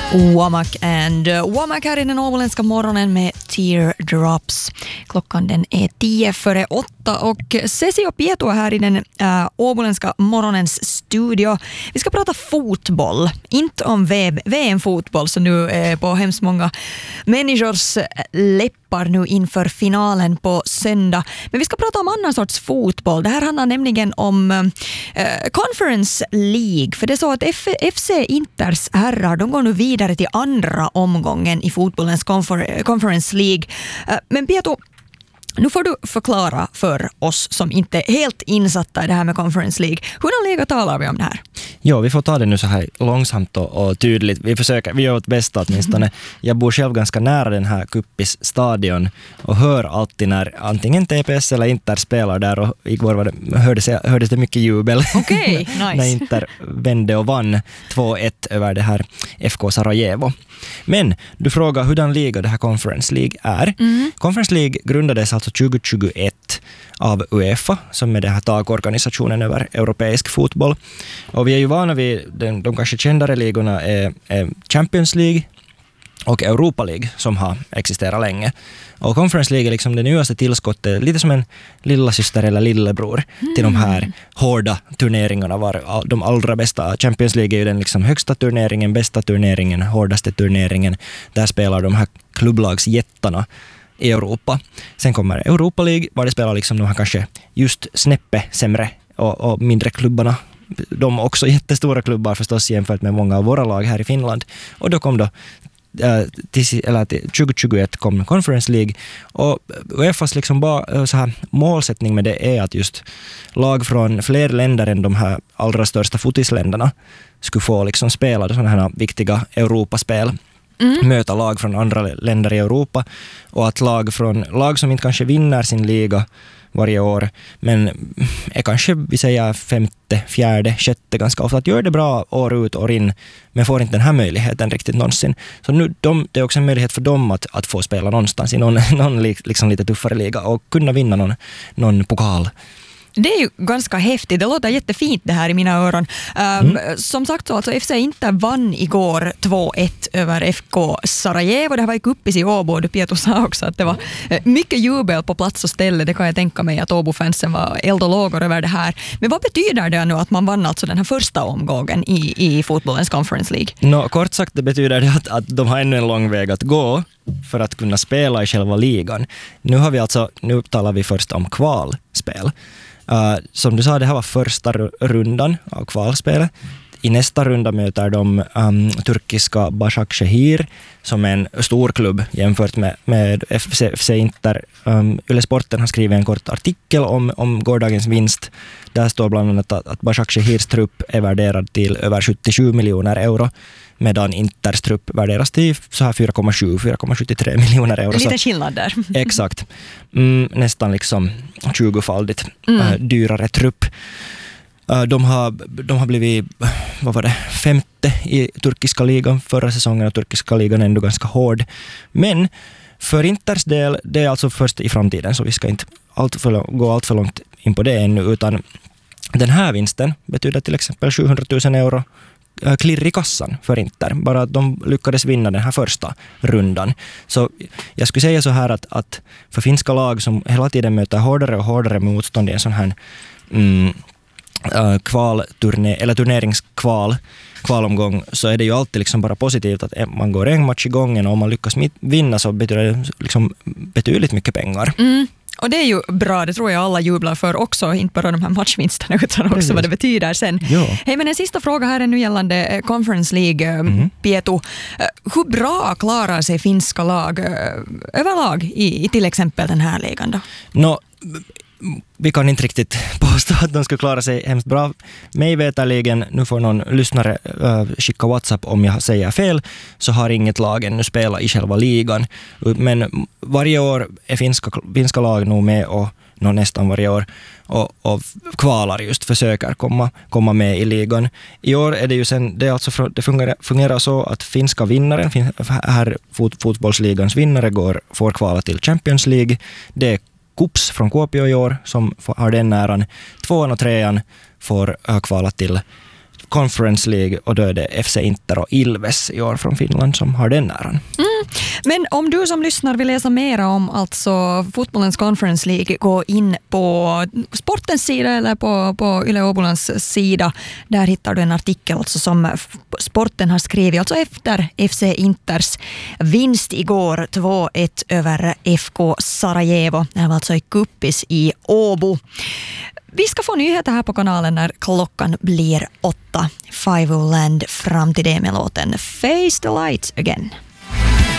Womack and Womack här i den åboländska morgonen med Teardrops. Klockan den är 7:50 och Ceci och Pieto här i den åboländska morgonens studio. Vi ska prata fotboll, inte om VM-fotboll som nu är på hemskt många människors läppar nu inför finalen på söndag. Men vi ska prata om annan sorts fotboll. Det här handlar nämligen om Conference League. För det är så att FC Inters herrar, de går nu vidare till andra omgången i fotbollens Conference League. Men Pieto, nu får du förklara för oss som inte är helt insatta i det här med Conference League. Hur liga talar vi om det här? Ja, vi får ta det nu så här långsamt och tydligt. Vi gör vårt bästa åtminstone. Jag bor själv ganska nära den här Kuppis stadion och hör alltid när antingen TPS eller Inter spelar där, och igår hördes det mycket jubel. Okej, nice. När Inter vände och vann 2-1 över det här FK Sarajevo. Men du frågar hurdan liga det här Conference League är. Conference League grundades alltså 2021 av UEFA, som är den här tagorganisationen över europeisk fotboll. Och vi är ju vana vid de kanske kändare ligorna är Champions League och Europa League, som har existerat länge. Och Conference League är liksom det nyaste tillskottet, lite som en lilla syster eller lillebror till de här hårda turneringarna. Var de allra bästa. Champions League är ju den liksom högsta turneringen, bästa turneringen, hårdaste turneringen. Där spelar de här klubblagsjättarna i Europa. Sen kommer Europa League, var det spelar liksom de här kanske just snäppe sämre och mindre klubbarna. De är också jättestora klubbar förstås jämfört med många av våra lag här i Finland. Och då kom till 2021 kom Conference League, och UEFAs liksom så här målsättning med det är att just lag från fler länder än de här allra största fotisländerna skulle få liksom spela sådana här viktiga Europaspel. Möta lag från andra länder i Europa, och att lag som inte kanske vinner sin liga varje år, men är kanske, vi säger, 5:e, 4:e, 6:e ganska ofta, att gör det bra år ut år in, men får inte den här möjligheten riktigt någonsin. Så nu det är också en möjlighet för dem att få spela någonstans i någon liksom lite tuffare liga och kunna vinna någon pokal. Det är ju ganska häftigt. Det låter jättefint det här i mina öron. Som sagt så, alltså FC Inter vann igår 2-1 över FK Sarajevo. Det här var i Kuppis i Åbo. Pieto sa också att det var mycket jubel på plats och ställe. Det kan jag tänka mig att Åbo-fansen var eld och lågor över det här. Men vad betyder det nu att man vann alltså den här första omgången i fotbollens Conference League? Kort sagt, det betyder det att de har ännu en lång väg att gå för att kunna spela i själva ligan. Nu talar vi först om kvalspel. Som du sa, det här var första rundan av kvalspelet. I nästa runda möter de turkiska Başakşehir, som är en stor klubb jämfört med FC Inter. Yle Sporten har skrivit en kort artikel om gårdagens vinst. Där står bland annat att Başakşehirs trupp är värderad till över 77 miljoner euro, medan Inters trupp värderas till så här 4,73 miljoner euro. Lite skillnad där. Exakt. Nästan liksom 20-faldigt dyrare trupp. De har blivit, vad var det, 5:e i turkiska ligan förra säsongen, och turkiska ligan är ändå ganska hård. Men för Inters del, det är alltså först i framtiden, så vi ska inte gå allt för långt in på det ännu, utan den här vinsten betyder till exempel 700 000 euro klirr i kassan för Inter, bara att de lyckades vinna den här första rundan. Så jag skulle säga så här att för finska lag som hela tiden möter hårdare och hårdare motstånd i en sån här kvalomgång, så är det ju alltid liksom bara positivt att man går en match i gången, och om man lyckas vinna så betyder det liksom betydligt mycket pengar. Och det är ju bra, det tror jag alla jublar för också, inte bara de här matchvinsterna utan också vad det betyder sen. Hej, men en sista fråga här är nu gällande Conference League, Pieto. Hur bra klarar sig finska lag överlag i till exempel den här ligan då? Vi kan inte riktigt påstå att de ska klara sig hemskt bra. Mig veterligen, nu får någon lyssnare skicka WhatsApp om jag säger fel, så har inget lag ännu spelat i själva ligan. Men varje år är finska lag nog med, och nästan varje år, och kvalar just, försöker komma med i ligan. I år är det ju sen, det fungerar så att finska vinnaren, här fotbollsligans vinnare får kvala till Champions League. Det är Kups från Kuopio i år som har den näran. 2:an och 3:an får kvala till Conference League, och då är det FC Inter och Ilves i år från Finland som har den äran. Men om du som lyssnar vill läsa mer om alltså fotbollens Conference League, gå in på sportens sida eller på Yle Åbolands sida. Där hittar du en artikel alltså som sporten har skrivit alltså efter FC Inters vinst igår 2-1 över FK Sarajevo. Det var alltså i Kuppis i Åbo. Vi ska få nyheter här på kanalen när klockan blir 8. Five Land fram till det med låten Face the Light Again.